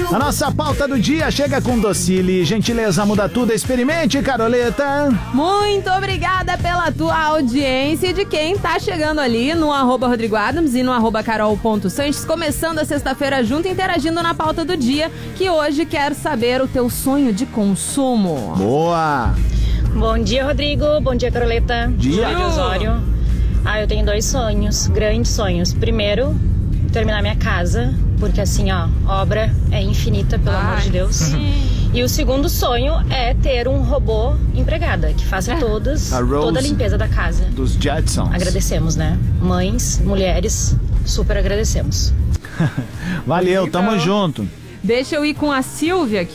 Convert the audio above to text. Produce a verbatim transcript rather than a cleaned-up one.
A nossa pauta do dia chega com Docile. Gentileza muda tudo. Experimente, Caroleta. Muito obrigada pela tua audiência e de quem tá chegando ali no arroba Rodrigo Adams e no arroba carol.sanches, começando a sexta-feira junto, interagindo na pauta do dia, que hoje quer saber o teu sonho de consumo. Boa! Bom dia, Rodrigo. Bom dia, Caroleta. Dia. Dia. Osório. Ah, eu tenho dois sonhos, grandes sonhos. Primeiro, terminar minha casa, porque assim, ó, obra é infinita, pelo Ai, amor de Deus. sim. E o segundo sonho é ter um robô empregada, que faça todas, A Rose toda a limpeza da casa. Dos Jetsons. Agradecemos, né? Mães, mulheres, super agradecemos. Valeu, tamo junto. Deixa eu ir com a Silvia,